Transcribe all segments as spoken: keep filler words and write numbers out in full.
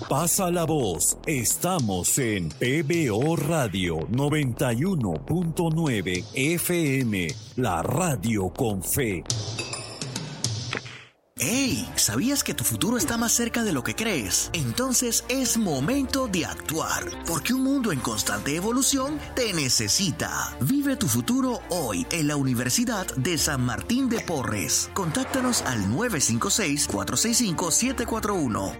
Pasa la voz. Estamos en P B O Radio noventa y uno punto nueve F M, la radio con fe. ¡Hey! ¿Sabías que tu futuro está más cerca de lo que crees? Entonces es momento de actuar, porque un mundo en constante evolución te necesita. Vive tu futuro hoy en la Universidad de San Martín de Porres. Contáctanos al nueve cinco seis, cuatro seis cinco, siete cuatro uno.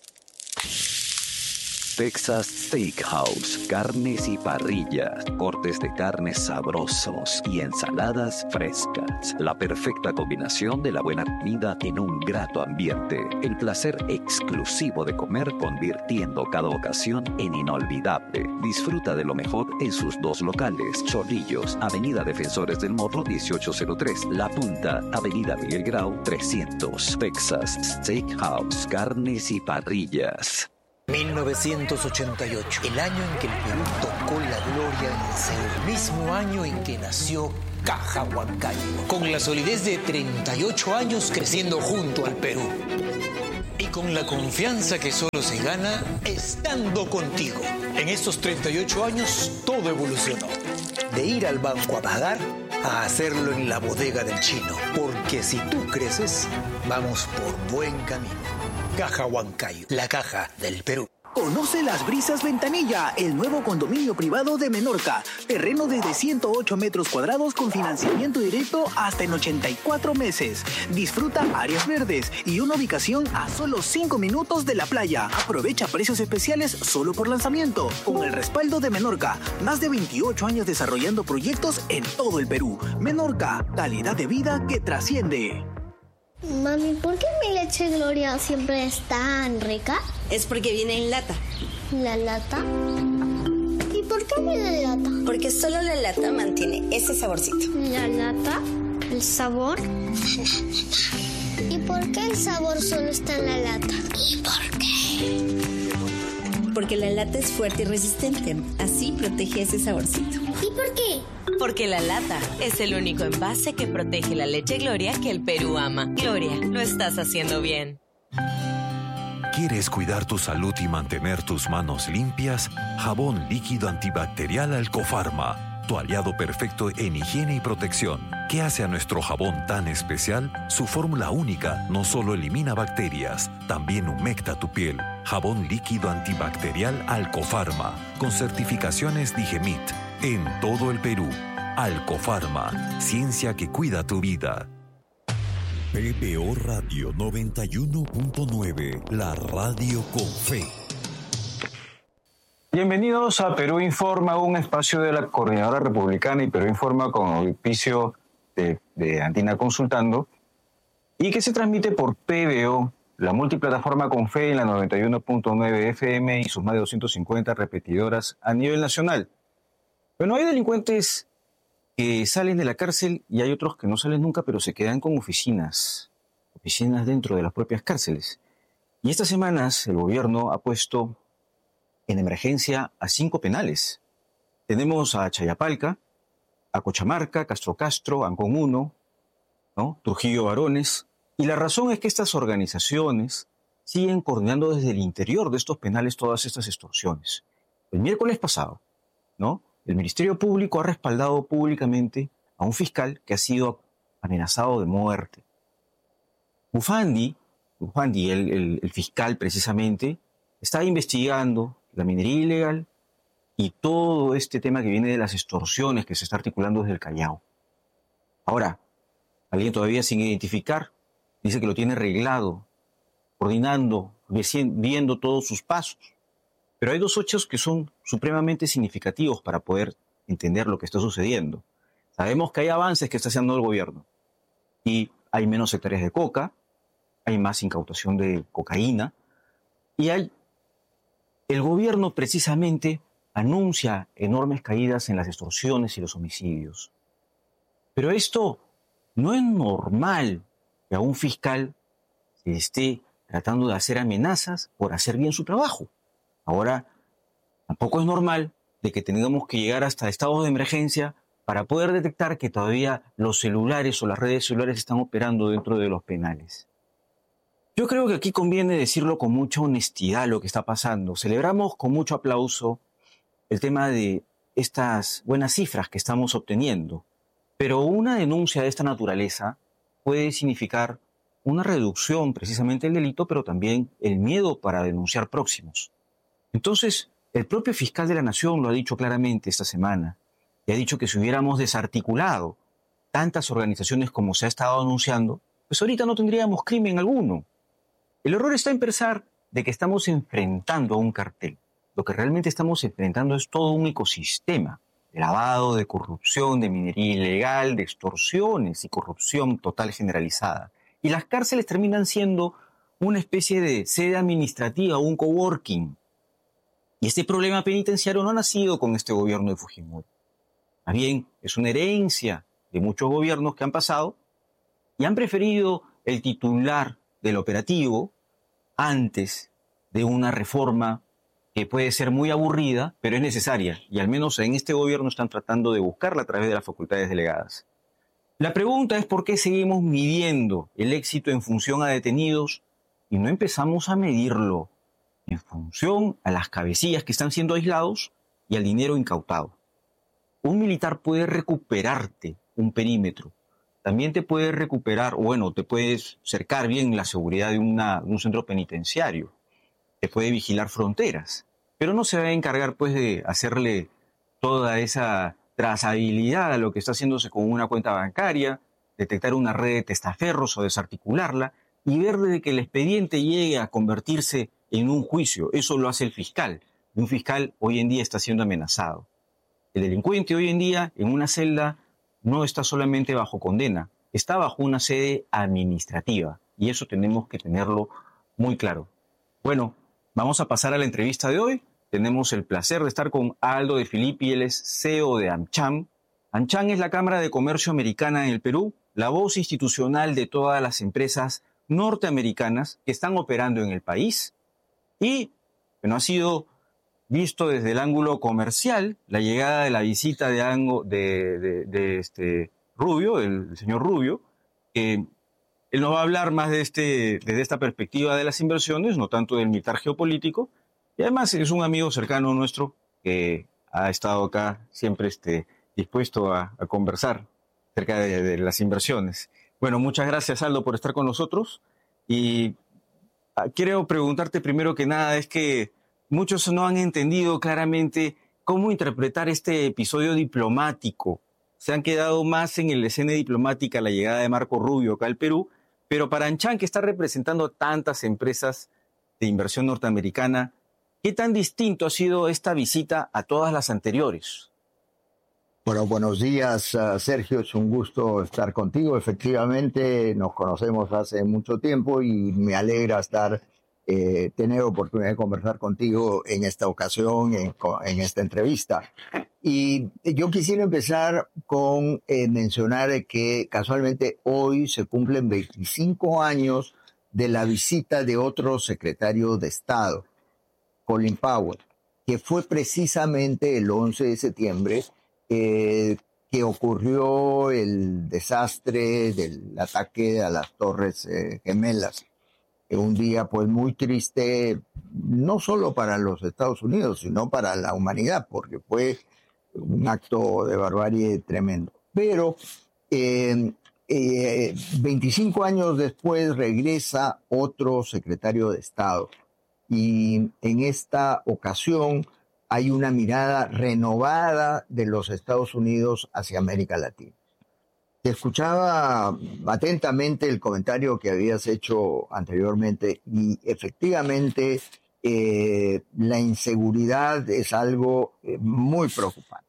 Texas Steakhouse, carnes y parrillas, cortes de carnes sabrosos y ensaladas frescas. La perfecta combinación de la buena comida en un grato ambiente. El placer exclusivo de comer convirtiendo cada ocasión en inolvidable. Disfruta de lo mejor en sus dos locales. Chorrillos, Avenida Defensores del Morro dieciocho cero tres. La Punta, Avenida Miguel Grau trescientos. Texas Steakhouse, carnes y parrillas. mil novecientos ochenta y ocho, el año en que el Perú tocó la gloria en Seúl, mismo año en que nació Caja Huancayo, con la solidez de treinta y ocho años creciendo junto al Perú. Y con la confianza que solo se gana estando contigo. En estos treinta y ocho años todo evolucionó. De ir al banco a pagar a hacerlo en la bodega del chino. Porque si tú creces, vamos por buen camino. Caja Huancayo, la caja del Perú. Conoce Las Brisas Ventanilla, el nuevo condominio privado de Menorca. Terreno desde ciento ocho metros cuadrados con financiamiento directo hasta en ochenta y cuatro meses. Disfruta áreas verdes y una ubicación a solo cinco minutos de la playa. Aprovecha precios especiales solo por lanzamiento. Con el respaldo de Menorca, más de veintiocho años desarrollando proyectos en todo el Perú. Menorca, calidad de vida que trasciende. Mami, ¿por qué mi leche Gloria siempre es tan rica? Es porque viene en lata. ¿La lata? ¿Y por qué viene en lata? Porque solo la lata mantiene ese saborcito. ¿La lata? ¿El sabor? ¿Y por qué el sabor solo está en la lata? ¿Y por qué? Porque la lata es fuerte y resistente. Así protege ese saborcito. ¿Y por qué? Porque la lata es el único envase que protege la leche Gloria que el Perú ama. Gloria, lo estás haciendo bien. ¿Quieres cuidar tu salud y mantener tus manos limpias? Jabón líquido antibacterial Alcofarma, tu aliado perfecto en higiene y protección. ¿Qué hace a nuestro jabón tan especial? Su fórmula única no solo elimina bacterias, también humecta tu piel. Jabón líquido antibacterial Alcofarma, con certificaciones Digemit, en todo el Perú. Alcofarma, ciencia que cuida tu vida. P B O Radio noventa y uno punto nueve, la radio con fe. Bienvenidos a Perú Informa, un espacio de la Coordinadora Republicana y Perú Informa con auspicio de, de Andina Consultando y que se transmite por P B O, la multiplataforma con fe en la noventa y uno punto nueve F M y sus más de doscientas cincuenta repetidoras a nivel nacional. Bueno, hay delincuentes que salen de la cárcel y hay otros que no salen nunca, pero se quedan con oficinas, oficinas dentro de las propias cárceles. Y estas semanas el gobierno ha puesto en emergencia a cinco penales. Tenemos a Chayapalca, a Cochamarca, Castro Castro, Ancón uno, ¿no? Trujillo Varones. Y la razón es que estas organizaciones siguen coordinando desde el interior de estos penales todas estas extorsiones. El miércoles pasado, ¿no?, el Ministerio Público ha respaldado públicamente a un fiscal que ha sido amenazado de muerte. Bufandi, Bufandi el, el, el fiscal precisamente, está investigando la minería ilegal y todo este tema que viene de las extorsiones que se está articulando desde el Callao. Ahora, alguien todavía sin identificar dice que lo tiene arreglado, coordinando, viendo todos sus pasos. Pero hay dos hechos que son supremamente significativos para poder entender lo que está sucediendo. Sabemos que hay avances que está haciendo el gobierno y hay menos hectáreas de coca, hay más incautación de cocaína y hay el gobierno precisamente anuncia enormes caídas en las extorsiones y los homicidios. Pero esto no es normal que a un fiscal se esté tratando de hacer amenazas por hacer bien su trabajo. Ahora, tampoco es normal de que tengamos que llegar hasta estados de emergencia para poder detectar que todavía los celulares o las redes celulares están operando dentro de los penales. Yo creo que aquí conviene decirlo con mucha honestidad lo que está pasando. Celebramos con mucho aplauso el tema de estas buenas cifras que estamos obteniendo, pero una denuncia de esta naturaleza puede significar una reducción precisamente del delito, pero también el miedo para denunciar próximos. Entonces, el propio fiscal de la Nación lo ha dicho claramente esta semana, y ha dicho que si hubiéramos desarticulado tantas organizaciones como se ha estado anunciando, pues ahorita no tendríamos crimen alguno. El error está en pensar de que estamos enfrentando a un cartel. Lo que realmente estamos enfrentando es todo un ecosistema de lavado, de corrupción, de minería ilegal, de extorsiones y corrupción total generalizada. Y las cárceles terminan siendo una especie de sede administrativa, un coworking. Y este problema penitenciario no ha nacido con este gobierno de Fujimori. Más bien, es una herencia de muchos gobiernos que han pasado y han preferido el titular del operativo antes de una reforma que puede ser muy aburrida, pero es necesaria. Y al menos en este gobierno están tratando de buscarla a través de las facultades delegadas. La pregunta es por qué seguimos midiendo el éxito en función a detenidos y no empezamos a medirlo en función a las cabecillas que están siendo aislados y al dinero incautado. Un militar puede recuperarte un perímetro, también te puede recuperar, bueno, te puedes cercar bien la seguridad de, una, de un centro penitenciario, te puede vigilar fronteras, pero no se va a encargar pues de hacerle toda esa trazabilidad a lo que está haciéndose con una cuenta bancaria, detectar una red de testaferros o desarticularla y ver de que el expediente llegue a convertirse en un juicio. Eso lo hace el fiscal. Y un fiscal hoy en día está siendo amenazado. El delincuente hoy en día en una celda no está solamente bajo condena, está bajo una sede administrativa. Y eso tenemos que tenerlo muy claro. Bueno, vamos a pasar a la entrevista de hoy. Tenemos el placer de estar con Aldo de Filippi, él es C E O de AmCham. AmCham es la Cámara de Comercio Americana en el Perú, la voz institucional de todas las empresas norteamericanas que están operando en el país y, bueno, ha sido visto desde el ángulo comercial la llegada de la visita de, Ango, de, de, de este Rubio, del señor Rubio, que él nos va a hablar más de este, desde esta perspectiva de las inversiones, no tanto del militar geopolítico, y además es un amigo cercano nuestro que ha estado acá siempre este, dispuesto a, a conversar acerca de, de las inversiones. Bueno, muchas gracias, Aldo, por estar con nosotros. Y quiero preguntarte primero que nada, es que muchos no han entendido claramente cómo interpretar este episodio diplomático. Se han quedado más en la escena diplomática la llegada de Marco Rubio acá al Perú, pero para AmCham, que está representando tantas empresas de inversión norteamericana, ¿qué tan distinto ha sido esta visita a todas las anteriores? Bueno, buenos días, uh, Sergio, es un gusto estar contigo. Efectivamente, nos conocemos hace mucho tiempo y me alegra estar, eh, tener oportunidad de conversar contigo en esta ocasión, en, en esta entrevista. Y yo quisiera empezar con eh, mencionar que casualmente hoy se cumplen veinticinco años de la visita de otro secretario de Estado, Colin Powell, que fue precisamente el once de septiembre, Eh, que ocurrió el desastre del ataque a las Torres eh, Gemelas. Eh, un día pues muy triste, no solo para los Estados Unidos, sino para la humanidad, porque fue un acto de barbarie tremendo. Pero eh, eh, veinticinco años después regresa otro secretario de Estado. Y en esta ocasión hay una mirada renovada de los Estados Unidos hacia América Latina. Te escuchaba atentamente el comentario que habías hecho anteriormente y efectivamente eh, la inseguridad es algo eh, muy preocupante.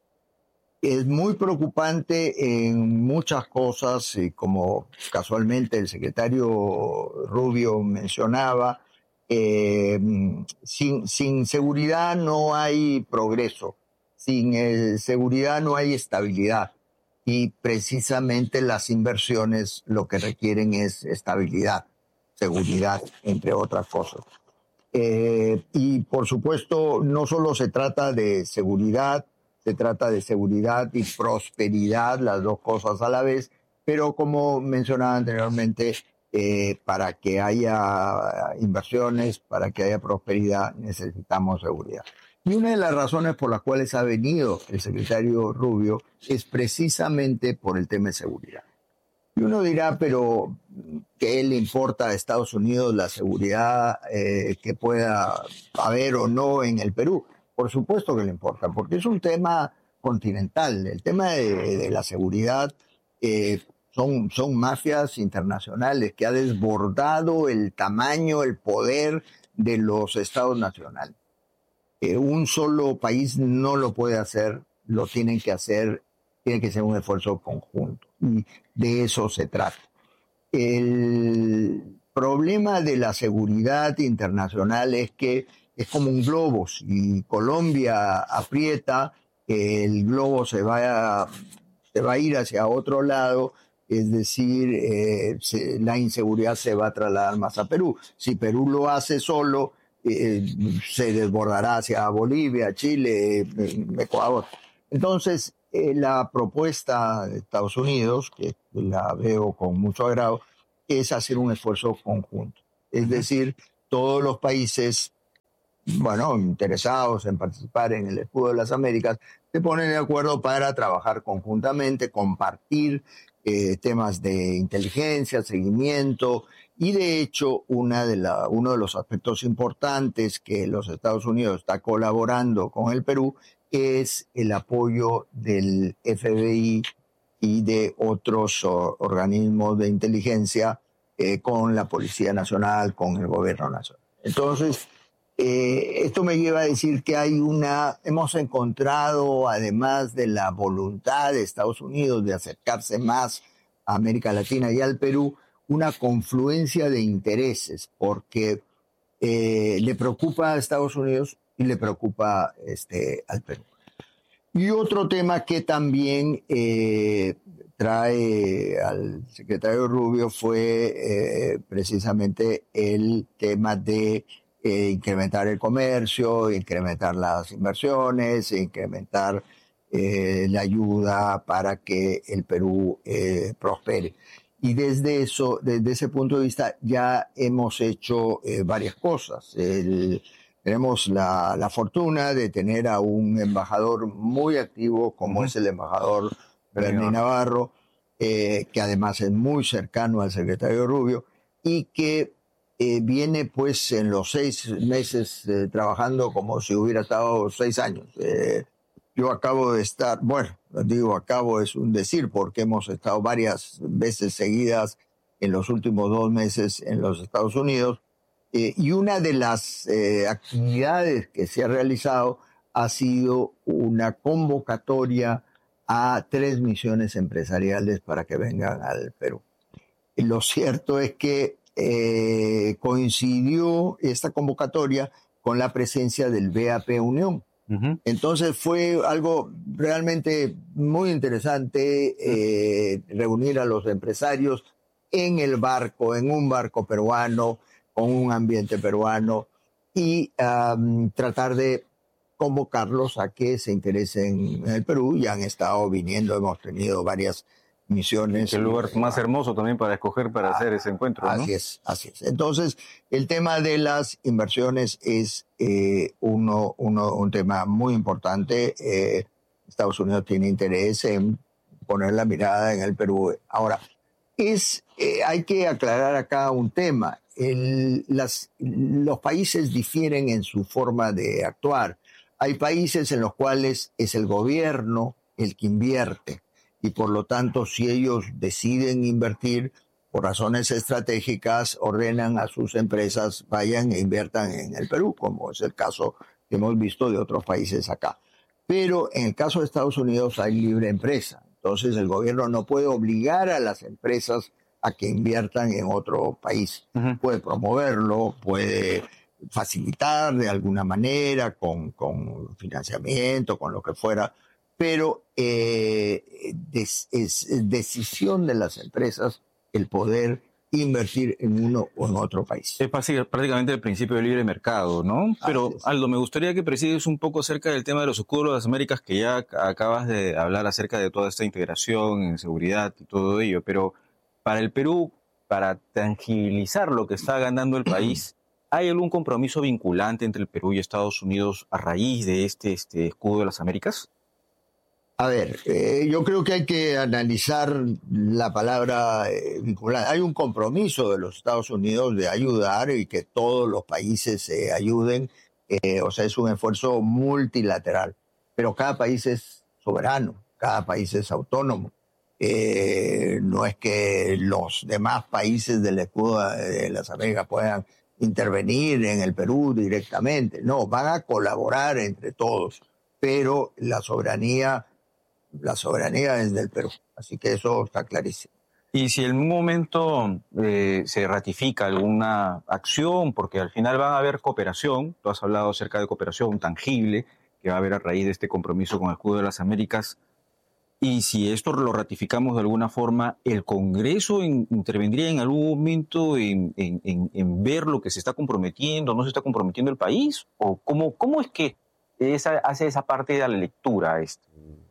Es muy preocupante en muchas cosas y como casualmente el secretario Rubio mencionaba, Eh, sin, sin seguridad no hay progreso, sin eh, seguridad no hay estabilidad y precisamente las inversiones lo que requieren es estabilidad, seguridad, entre otras cosas. Eh, y por supuesto no solo se trata de seguridad, se trata de seguridad y prosperidad, las dos cosas a la vez, pero como mencionaba anteriormente, Eh, para que haya inversiones, para que haya prosperidad, necesitamos seguridad. Y una de las razones por las cuales ha venido el secretario Rubio es precisamente por el tema de seguridad. Y uno dirá, pero ¿qué le importa a Estados Unidos la seguridad eh, que pueda haber o no en el Perú? Por supuesto que le importa, porque es un tema continental. El tema de, de la seguridad eh, Son, son mafias internacionales que ha desbordado el tamaño, el poder de los estados nacionales. Eh, un solo país no lo puede hacer, lo tienen que hacer, tiene que ser un esfuerzo conjunto. Y de eso se trata. El problema de la seguridad internacional es que es como un globo. Si Colombia aprieta, el globo se va a, se va a ir hacia otro lado. Es decir, eh, se, la inseguridad se va a trasladar más a Perú. Si Perú lo hace solo, eh, se desbordará hacia Bolivia, Chile, eh, Ecuador. Entonces, eh, la propuesta de Estados Unidos, que la veo con mucho agrado, es hacer un esfuerzo conjunto. Es decir, todos los países, bueno, interesados en participar en el Escudo de las Américas, se ponen de acuerdo para trabajar conjuntamente, compartir Eh, temas de inteligencia, seguimiento, y de hecho una de la, uno de los aspectos importantes que los Estados Unidos está colaborando con el Perú es el apoyo del F B I y de otros oh, organismos de inteligencia eh, con la Policía Nacional, con el Gobierno Nacional. Entonces, Eh, esto me lleva a decir que hay una, hemos encontrado, además de la voluntad de Estados Unidos de acercarse más a América Latina y al Perú, una confluencia de intereses, porque eh, le preocupa a Estados Unidos y le preocupa este, al Perú. Y otro tema que también eh, trae al secretario Rubio fue eh, precisamente el tema de Eh, incrementar el comercio, incrementar las inversiones, incrementar eh, la ayuda para que el Perú eh, prospere. Y desde eso, desde ese punto de vista, ya hemos hecho eh, varias cosas. El, tenemos la, la fortuna de tener a un embajador muy activo, como uh-huh. es el embajador Bernie Navarro, eh, que además es muy cercano al secretario Rubio, y que Eh, viene pues en los seis meses eh, trabajando como si hubiera estado seis años. Eh, yo acabo de estar, bueno, digo acabo es un decir porque hemos estado varias veces seguidas en los últimos dos meses en los Estados Unidos eh, y una de las eh, actividades que se ha realizado ha sido una convocatoria a tres misiones empresariales para que vengan al Perú. Y lo cierto es que Eh, coincidió esta convocatoria con la presencia del B A P Unión. Uh-huh. Entonces fue algo realmente muy interesante eh, reunir a los empresarios en el barco, en un barco peruano, con un ambiente peruano, y um, tratar de convocarlos a que se interesen en el Perú. Ya han estado viniendo, hemos tenido varias misiones. El lugar más hermoso también para escoger para ah, hacer ese encuentro, ¿no? Así es, así es. Entonces, el tema de las inversiones es eh, uno, uno, un tema muy importante. Eh, Estados Unidos tiene interés en poner la mirada en el Perú. Ahora, es, eh, hay que aclarar acá un tema. El, las, los países difieren en su forma de actuar. Hay países en los cuales es el gobierno el que invierte. Y por lo tanto, si ellos deciden invertir por razones estratégicas, ordenan a sus empresas, vayan e inviertan en el Perú, como es el caso que hemos visto de otros países acá. Pero en el caso de Estados Unidos hay libre empresa. Entonces el gobierno no puede obligar a las empresas a que inviertan en otro país. Uh-huh. Puede promoverlo, puede facilitar de alguna manera con, con financiamiento, con lo que fuera, pero eh, des, es decisión de las empresas el poder invertir en uno o en otro país. Es prácticamente el principio del libre mercado, ¿no? Pero, Aldo, me gustaría que presides un poco acerca del tema de los escudos de las Américas, que ya acabas de hablar acerca de toda esta integración en seguridad y todo ello, pero para el Perú, para tangibilizar lo que está ganando el país, ¿hay algún compromiso vinculante entre el Perú y Estados Unidos a raíz de este, este escudo de las Américas? A ver, eh, yo creo que hay que analizar la palabra eh, vinculante. Hay un compromiso de los Estados Unidos de ayudar y que todos los países se eh, ayuden. Eh, o sea, es un esfuerzo multilateral. Pero cada país es soberano, cada país es autónomo. Eh, no es que los demás países del escudo de las Américas puedan intervenir en el Perú directamente. No, van a colaborar entre todos. Pero la soberanía... La soberanía es del Perú, así que eso está clarísimo. Y si en un momento eh, se ratifica alguna acción, porque al final va a haber cooperación, tú has hablado acerca de cooperación tangible que va a haber a raíz de este compromiso con el escudo de las Américas, y si esto lo ratificamos de alguna forma, ¿el Congreso in, intervendría en algún momento en, en, en, en ver lo que se está comprometiendo, no se está comprometiendo el país? ¿O cómo, cómo es que esa, hace esa parte de la lectura este?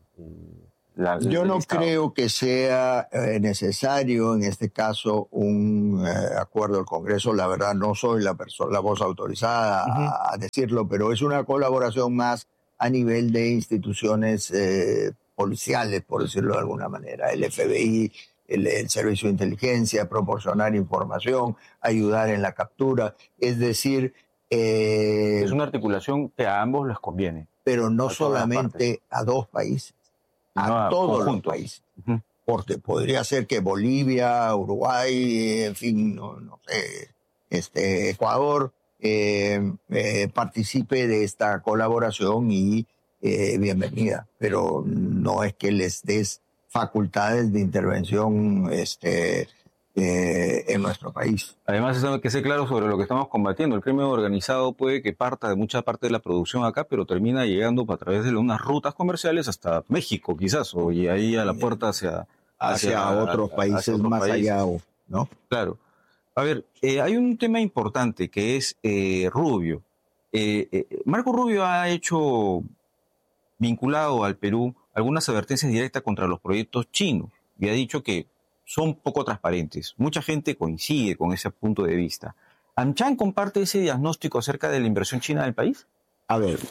La, Yo no creo que sea eh, necesario en este caso un eh, acuerdo del Congreso. La verdad no soy la persona, la voz autorizada uh-huh. a, a decirlo, pero es una colaboración más a nivel de instituciones eh, policiales, por decirlo de alguna manera. El F B I, el, el Servicio de Inteligencia, proporcionar información, ayudar en la captura. Es decir... Eh, es una articulación que a ambos les conviene. Pero no solamente a dos países. A no, todos conjunto. Los países. Uh-huh. Porque podría ser que Bolivia, Uruguay, en fin, no, no sé, este, Ecuador eh, eh, participe de esta colaboración y eh, bienvenida. Pero no es que les des facultades de intervención este, eh, en nuestro país. Además, hay que ser claro sobre lo que estamos combatiendo. El crimen organizado puede que parta de mucha parte de la producción acá, pero termina llegando a través de unas rutas comerciales hasta México, quizás, o y ahí a la puerta hacia... Hacia, hacia otros países hacia otros más países. Allá, ¿no? Claro. A ver, eh, hay un tema importante que es eh, Rubio. Eh, eh, Marco Rubio ha hecho, vinculado al Perú, algunas advertencias directas contra los proyectos chinos y ha dicho que son poco transparentes. Mucha gente coincide con ese punto de vista. ¿AmCham comparte ese diagnóstico acerca de la inversión china en el país? A ver,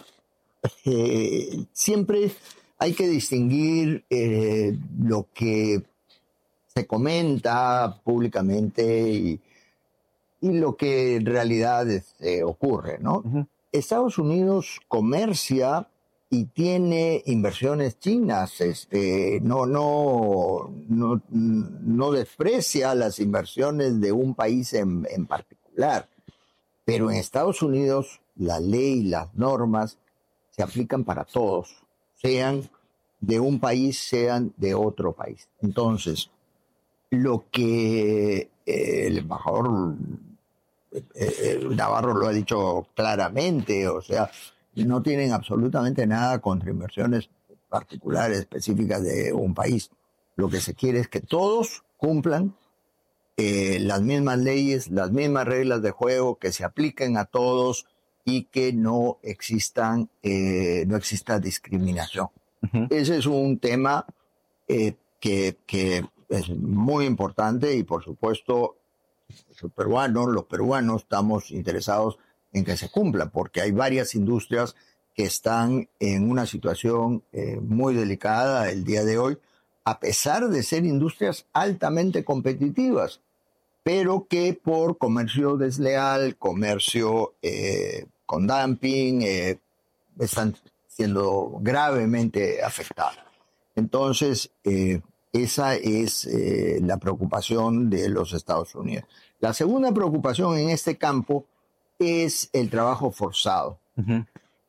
eh, siempre hay que distinguir eh, lo que se comenta públicamente y, y lo que en realidad este, ocurre, ¿no? Uh-huh. Estados Unidos comercia y tiene inversiones chinas, este, no, no, no, no desprecia las inversiones de un país en, en particular, pero en Estados Unidos la ley y las normas se aplican para todos, sean de un país, sean de otro país. Entonces, lo que eh, el embajador eh, eh, Navarro lo ha dicho claramente, o sea, no tienen absolutamente nada contra inversiones particulares, específicas de un país. Lo que se quiere es que todos cumplan eh, las mismas leyes, las mismas reglas de juego, que se apliquen a todos y que no existan, eh, no exista discriminación. Uh-huh. Ese es un tema eh, que, que es muy importante y, por supuesto, los peruanos, los peruanos estamos interesados en que se cumpla, porque hay varias industrias que están en una situación eh, muy delicada el día de hoy, a pesar de ser industrias altamente competitivas, pero que por comercio desleal, comercio eh, con dumping, eh, están siendo gravemente afectadas. Entonces, eh, esa es eh, la preocupación de los Estados Unidos. La segunda preocupación en este campo es el trabajo forzado. Uh-huh.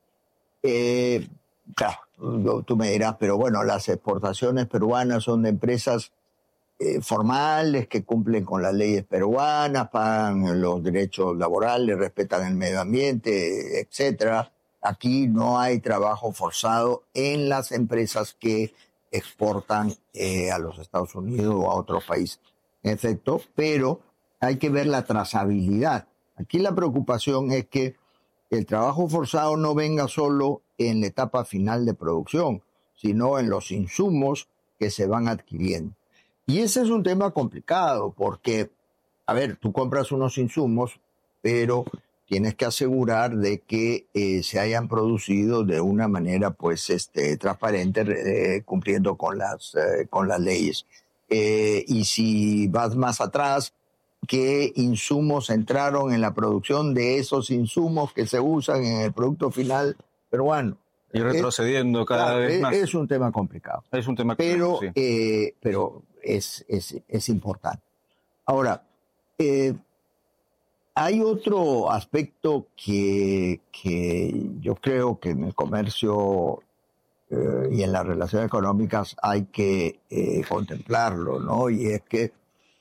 Eh, claro, tú me dirás, pero bueno, las exportaciones peruanas son de empresas eh, formales que cumplen con las leyes peruanas, pagan los derechos laborales, respetan el medio ambiente, etcétera. Aquí no hay trabajo forzado en las empresas que exportan eh, a los Estados Unidos o a otros países. En efecto, pero hay que ver la trazabilidad. Aquí la preocupación es que el trabajo forzado no venga solo en la etapa final de producción, sino en los insumos que se van adquiriendo. Y ese es un tema complicado porque a ver, tú compras unos insumos, pero tienes que asegurar de que eh, se hayan producido de una manera pues este, transparente, eh, cumpliendo con las, eh, con las leyes. Eh, y si vas más atrás, qué insumos entraron en la producción de esos insumos que se usan en el producto final peruano. Y retrocediendo es, cada claro, vez es, más. Es un tema complicado. Es un tema pero, complicado, sí. eh, pero es, es, es importante. Ahora, eh, hay otro aspecto que, que yo creo que en el comercio eh, y en las relaciones económicas hay que eh, contemplarlo, ¿no? Y es que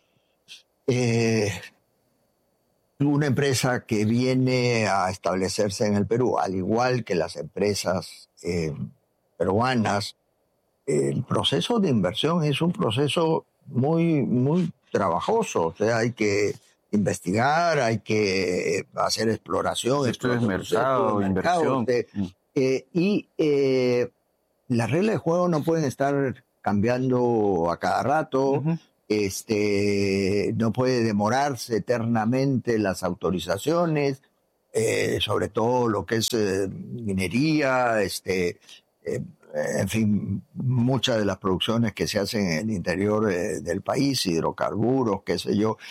eh, una empresa que viene a establecerse en el Perú, al igual que las empresas eh, peruanas, el proceso de inversión es un proceso muy, muy trabajoso. O sea, hay que investigar, hay que hacer exploración, estudios de mercado, inversión. De, eh, y eh, las reglas de juego no pueden estar cambiando a cada rato. Uh-huh. Este, no puede demorarse eternamente las autorizaciones, eh, sobre todo lo que es eh, minería, este, eh, en fin, muchas de las producciones que se hacen en el interior eh, del país, hidrocarburos, qué sé yo,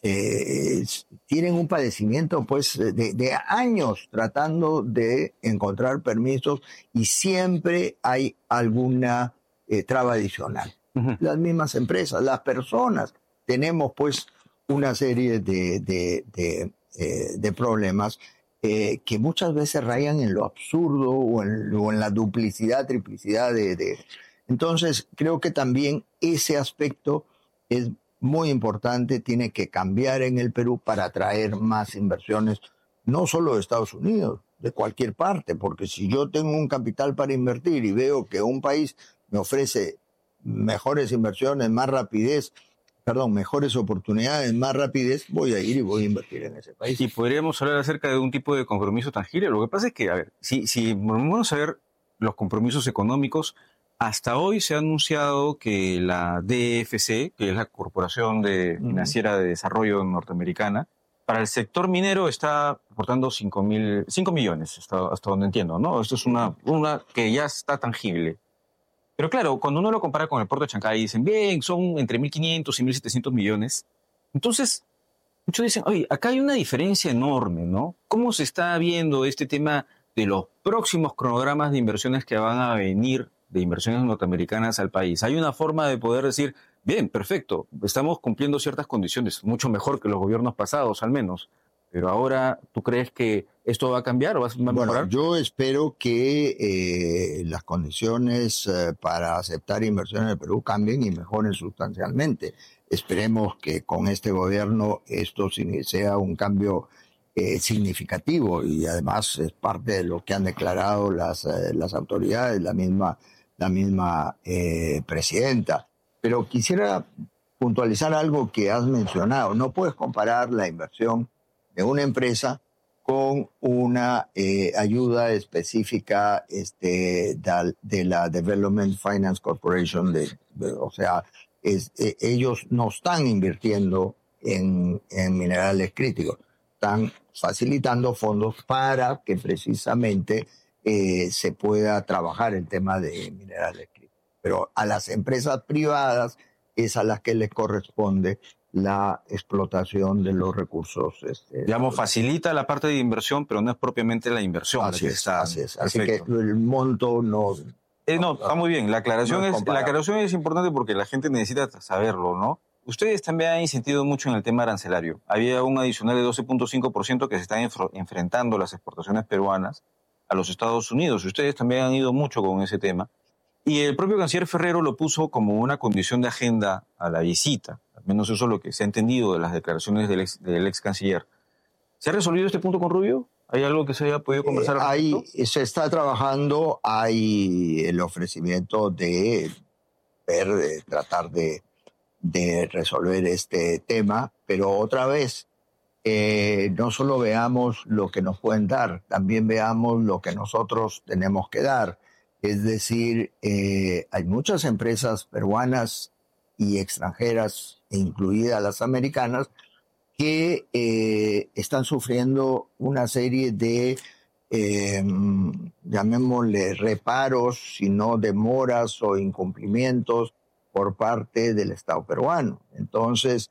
eh, tienen un padecimiento pues de, de años tratando de encontrar permisos y siempre hay alguna eh, traba adicional. Uh-huh. Las mismas empresas, las personas, tenemos pues una serie de, de, de, eh, de problemas eh, que muchas veces rayan en lo absurdo o en, o en la duplicidad, triplicidad de, de... Entonces creo que también ese aspecto es muy importante, tiene que cambiar en el Perú para atraer más inversiones, no solo de Estados Unidos, de cualquier parte, porque si yo tengo un capital para invertir y veo que un país me ofrece mejores inversiones, más rapidez, perdón, mejores oportunidades, más rapidez, voy a ir y voy a invertir en ese país. Y podríamos hablar acerca de un tipo de compromiso tangible. Lo que pasa es que, a ver, si, si vamos a ver los compromisos económicos, hasta hoy se ha anunciado que la D F C, que es la Corporación de Financiera de Desarrollo Norteamericana, para el sector minero está aportando cinco millones, hasta, hasta donde entiendo, ¿no? Esto es una, una que ya está tangible. Pero claro, cuando uno lo compara con el puerto de Chancay, dicen, bien, son entre mil quinientos y mil setecientos millones. Entonces, muchos dicen, oye, acá hay una diferencia enorme, ¿no? ¿Cómo se está viendo este tema de los próximos cronogramas de inversiones que van a venir de inversiones norteamericanas al país? Hay una forma de poder decir, bien, perfecto, estamos cumpliendo ciertas condiciones, mucho mejor que los gobiernos pasados al menos. Pero ahora, ¿tú crees que esto va a cambiar o va a mejorar? Bueno, yo espero que eh, las condiciones eh, para aceptar inversiones en el Perú cambien y mejoren sustancialmente. Esperemos que con este gobierno esto sea un cambio eh, significativo y además es parte de lo que han declarado las, eh, las autoridades, la misma, la misma eh, presidenta. Pero quisiera puntualizar algo que has mencionado. No puedes comparar la inversión de una empresa con una eh, ayuda específica este, de, de la Development Finance Corporation. De, de, o sea, es, eh, ellos no están invirtiendo en, en minerales críticos, están facilitando fondos para que precisamente eh, se pueda trabajar el tema de minerales críticos. Pero a las empresas privadas es a las que les corresponde la explotación de los recursos. Este, Digamos, facilita la parte de inversión, pero no es propiamente la inversión. Así es, está, así es. Así que el monto no... Eh, no, está muy bien. La aclaración, no es es, la aclaración es importante porque la gente necesita saberlo, ¿no? Ustedes también han insistido mucho en el tema arancelario. Había un adicional de doce punto cinco por ciento que se están enfro- enfrentando las exportaciones peruanas a los Estados Unidos. Ustedes también han ido mucho con ese tema. Y el propio canciller Ferrero lo puso como una condición de agenda a la visita. Al menos eso es lo que se ha entendido de las declaraciones del ex, del ex canciller. ¿Se ha resolvido este punto con Rubio? ¿Hay algo que se haya podido conversar? Eh, hay, se está trabajando, hay el ofrecimiento de ver, de tratar de, de resolver este tema, pero otra vez, eh, no solo veamos lo que nos pueden dar, también veamos lo que nosotros tenemos que dar. Es decir, eh, hay muchas empresas peruanas y extranjeras, incluidas las americanas, que eh, están sufriendo una serie de, eh, llamémosle, reparos, sino demoras o incumplimientos por parte del Estado peruano. Entonces,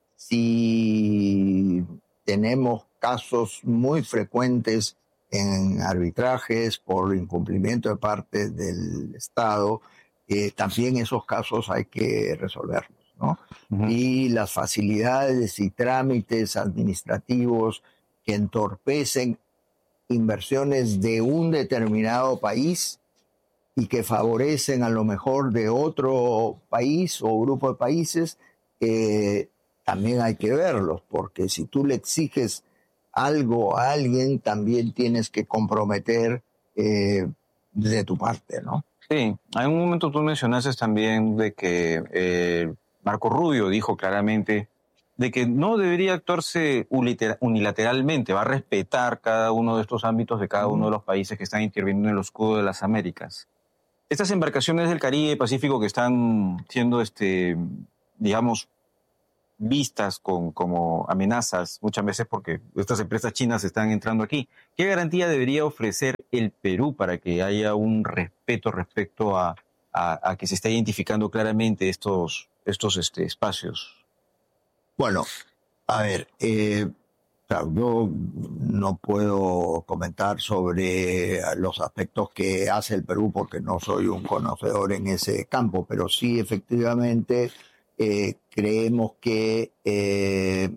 si tenemos casos muy frecuentes en arbitrajes por incumplimiento de parte del Estado, eh, también esos casos hay que resolverlos, ¿no? Uh-huh. Y las facilidades y trámites administrativos que entorpecen inversiones de un determinado país y que favorecen a lo mejor de otro país o grupo de países, eh, también hay que verlos, porque si tú le exiges algo a alguien, también tienes que comprometer eh, de tu parte, ¿no? Sí, en un momento tú mencionaste también de que eh, Marco Rubio dijo claramente de que no debería actuarse unilateralmente, va a respetar cada uno de estos ámbitos de cada uno de los países que están interviniendo en el escudo de las Américas. Estas embarcaciones del Caribe y Pacífico que están siendo, este, digamos, vistas con, como amenazas muchas veces porque estas empresas chinas están entrando aquí, ¿qué garantía debería ofrecer el Perú para que haya un respeto respecto a, a, a que se esté identificando claramente estos, estos este, espacios? Bueno, a ver, eh, claro, yo no puedo comentar sobre los aspectos que hace el Perú porque no soy un conocedor en ese campo, pero sí efectivamente eh, creemos que eh,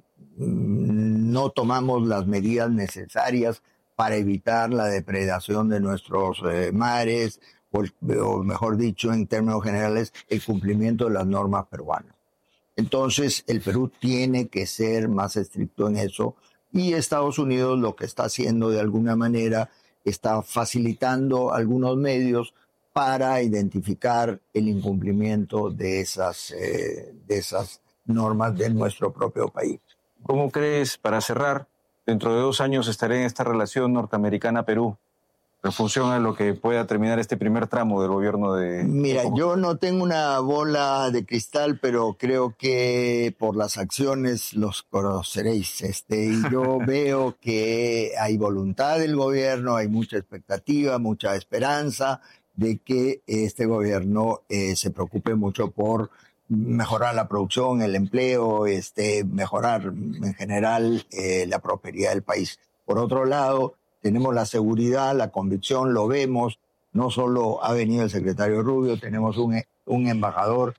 no tomamos las medidas necesarias para evitar la depredación de nuestros eh, mares, o, o mejor dicho, en términos generales, el cumplimiento de las normas peruanas. Entonces, el Perú tiene que ser más estricto en eso y Estados Unidos lo que está haciendo de alguna manera está facilitando algunos medios para identificar el incumplimiento de esas, eh, de esas normas de nuestro propio país. ¿Cómo crees, para cerrar, dentro de dos años estaré en esta relación norteamericana-Perú en función a lo que pueda terminar este primer tramo del gobierno de... Mira, yo no tengo una bola de cristal, pero creo que por las acciones los conoceréis. Este, y yo veo que hay voluntad del gobierno, hay mucha expectativa, mucha esperanza de que este gobierno eh, se preocupe mucho por mejorar la producción, el empleo, este, mejorar en general eh, la prosperidad del país. Por otro lado, tenemos la seguridad, la convicción, lo vemos. No solo ha venido el secretario Rubio, tenemos un, un embajador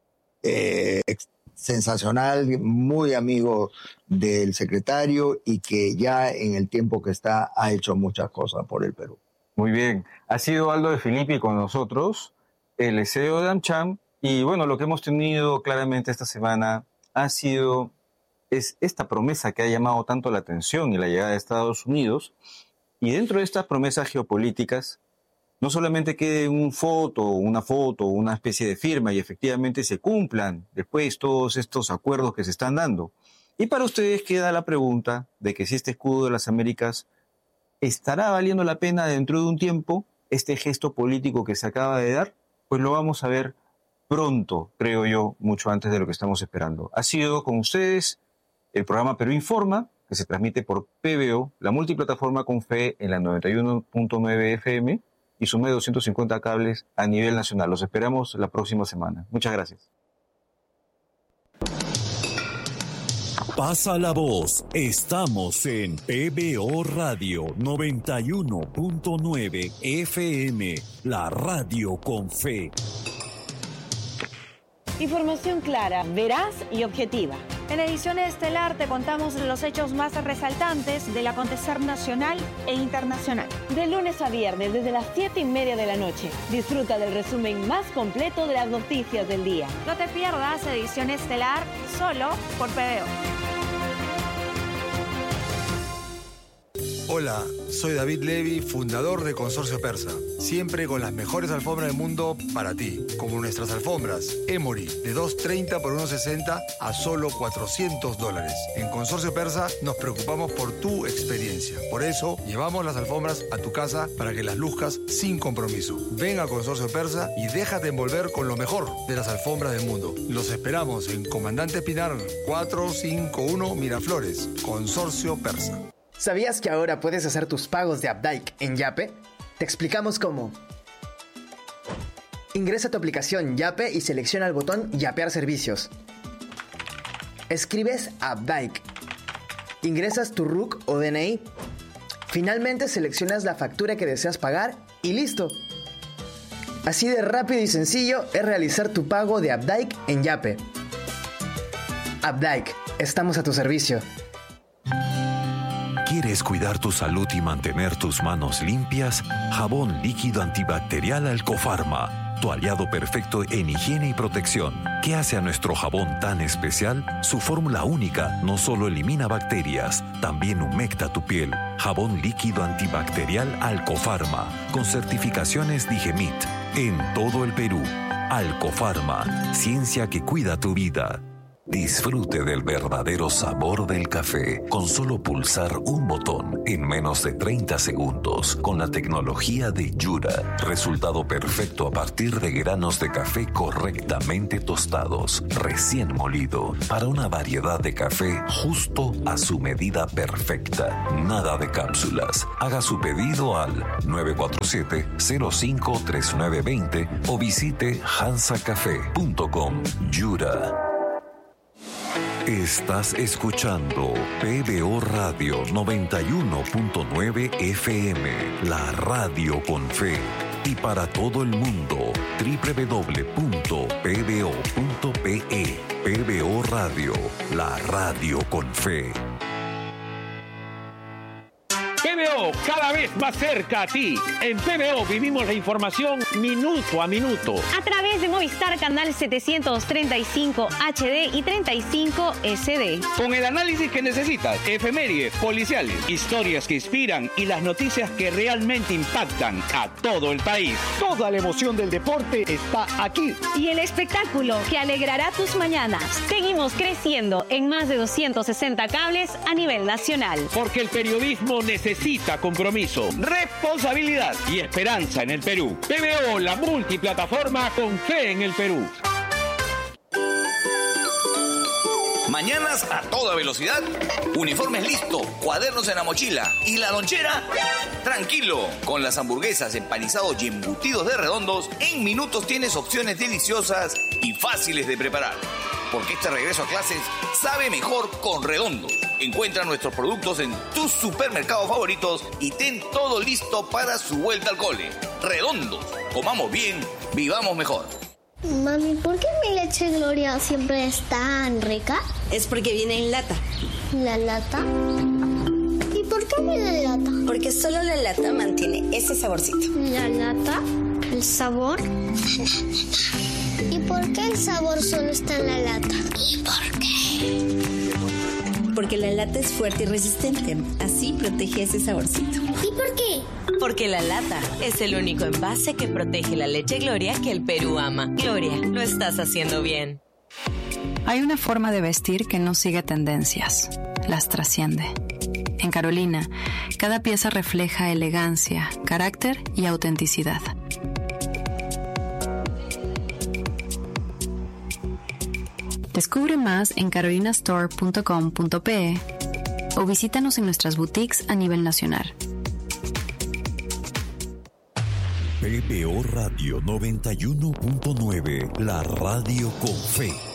eh, sensacional, muy amigo del secretario y que ya en el tiempo que está ha hecho muchas cosas por el Perú. Muy bien. Ha sido Aldo de Filippi con nosotros, el C E O de AmCham. Y bueno, lo que hemos tenido claramente esta semana ha sido es esta promesa que ha llamado tanto la atención y la llegada de Estados Unidos. Y dentro de estas promesas geopolíticas, no solamente quede un foto, una foto, una especie de firma y efectivamente se cumplan después todos estos acuerdos que se están dando. Y para ustedes queda la pregunta de que si este escudo de las Américas estará valiendo la pena dentro de un tiempo, este gesto político que se acaba de dar, pues lo vamos a ver pronto, creo yo, mucho antes de lo que estamos esperando. Ha sido con ustedes el programa Perú Informa, que se transmite por P B O, la multiplataforma con fe en la noventa y uno punto nueve F M y su medio doscientos cincuenta cables a nivel nacional. Los esperamos la próxima semana. Muchas gracias. Pasa la voz. Estamos en P B O Radio noventa y uno punto nueve F M, la radio con fe. Información clara, veraz y objetiva. En Ediciones Estelar te contamos los hechos más resaltantes del acontecer nacional e internacional. De lunes a viernes, desde las siete y media de la noche. Disfruta del resumen más completo de las noticias del día. No te pierdas Ediciones Estelar solo por P B O. Hola, soy David Levy, fundador de Consorcio Persa. Siempre con las mejores alfombras del mundo para ti, como nuestras alfombras Emory, de dos treinta por uno sesenta a solo cuatrocientos dólares. En Consorcio Persa nos preocupamos por tu experiencia. Por eso, llevamos las alfombras a tu casa para que las luzcas sin compromiso. Ven a Consorcio Persa y déjate envolver con lo mejor de las alfombras del mundo. Los esperamos en Comandante Pinar cuatrocientos cincuenta y uno Miraflores, Consorcio Persa. ¿Sabías que ahora puedes hacer tus pagos de Updike en Yape? Te explicamos cómo. Ingresa a tu aplicación Yape y selecciona el botón Yapear servicios. Escribes Updike. Ingresas tu R U C o D N I. Finalmente seleccionas la factura que deseas pagar y listo. Así de rápido y sencillo es realizar tu pago de Updike en Yape. Updike, estamos a tu servicio. ¿Quieres cuidar tu salud y mantener tus manos limpias? Jabón líquido antibacterial Alcofarma, tu aliado perfecto en higiene y protección. ¿Qué hace a nuestro jabón tan especial? Su fórmula única no solo elimina bacterias, también humecta tu piel. Jabón líquido antibacterial Alcofarma, con certificaciones Digemit, en todo el Perú. Alcofarma, ciencia que cuida tu vida. Disfrute del verdadero sabor del café con solo pulsar un botón en menos de treinta segundos con la tecnología de Yura. Resultado perfecto a partir de granos de café correctamente tostados, recién molido, para una variedad de café justo a su medida perfecta. Nada de cápsulas. Haga su pedido al nueve cuatro siete, cero cinco, tres nueve dos cero o visite hansa café punto com. Yura. Estás escuchando P B O Radio noventa y uno punto nueve F M, la radio con fe. Y para todo el mundo, doble u doble u doble u punto p b o punto p e. P B O Radio, la radio con fe. P B O, cada vez más cerca a ti. En P B O vivimos la información minuto a minuto. A través de Movistar Canal setecientos treinta y cinco H D y treinta y cinco S D. Con el análisis que necesitas, efemérides, policiales, historias que inspiran y las noticias que realmente impactan a todo el país. Toda la emoción del deporte está aquí. Y el espectáculo que alegrará tus mañanas. Seguimos creciendo en más de doscientos sesenta cables a nivel nacional. Porque el periodismo necesita Necesita compromiso, responsabilidad y esperanza en el Perú. P B O, la multiplataforma con fe en el Perú. Mañanas a toda velocidad, uniformes listos, cuadernos en la mochila y la lonchera. Tranquilo, con las hamburguesas, empanizados y embutidos de Redondos, en minutos tienes opciones deliciosas y fáciles de preparar. Porque este regreso a clases sabe mejor con Redondos. Encuentra nuestros productos en tus supermercados favoritos y ten todo listo para su vuelta al cole. Redondos, comamos bien, vivamos mejor. Mami, ¿por qué mi leche Gloria siempre es tan rica? Es porque viene en lata. ¿La lata? ¿Y por qué viene en lata? Porque solo la lata mantiene ese saborcito. ¿La lata? ¿El sabor? ¿Y por qué el sabor solo está en la lata? ¿Y por qué? Porque la lata es fuerte y resistente. Así protege ese saborcito. ¿Y por qué? Porque la lata es el único envase que protege la leche Gloria que el Perú ama. Gloria, lo estás haciendo bien. Hay una forma de vestir que no sigue tendencias. Las trasciende. En Carolina, cada pieza refleja elegancia, carácter y autenticidad. Descubre más en carolina store punto com punto pe o visítanos en nuestras boutiques a nivel nacional. P B O Radio noventa y uno punto nueve, la radio con fe.